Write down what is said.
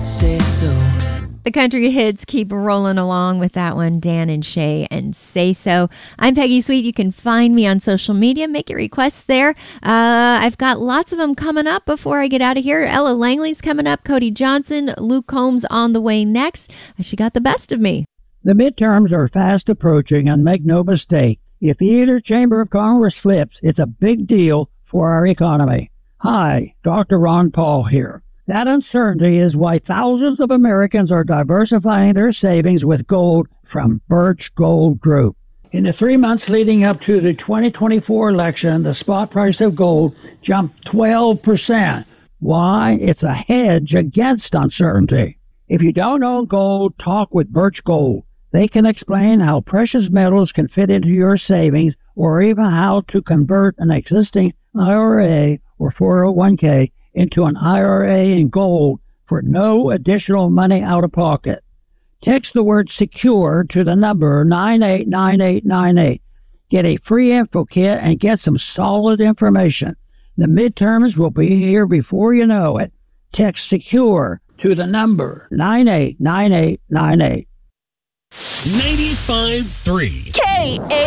say so. The country hits keep rolling along with that one, Dan and Shay and Say So. I'm Peggy Sweet. You can find me on social media. Make your requests there. I've got lots of them coming up before I get out of here. Ella Langley's coming up. Cody Johnson. Luke Combs on the way next. She got the best of me. The midterms are fast approaching, and make no mistake, if either chamber of Congress flips, it's a big deal for our economy. Hi, Dr. Ron Paul here. That uncertainty is why thousands of Americans are diversifying their savings with gold from Birch Gold Group. In the 3 months leading up to the 2024 election, the spot price of gold jumped 12%. Why? It's a hedge against uncertainty. If you don't own gold, talk with Birch Gold. They can explain how precious metals can fit into your savings, or even how to convert an existing IRA or 401k into an IRA in gold for no additional money out of pocket. Text the word SECURE to the number 989898. Get a free info kit and get some solid information. The midterms will be here before you know it. Text SECURE to the number 989898. 95.3 K-A